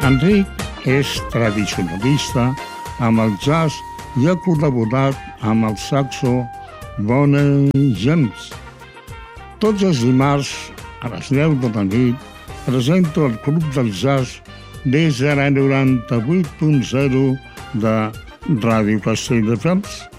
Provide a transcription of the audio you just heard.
Enric és tradicionalista amb el jazz i ha col·laborat amb el saxo Bonnie James. Tots els dimarts, a les 10 de la nit, presento el Club del Jazz des de la 98.0 de Ràdio Castelldefels.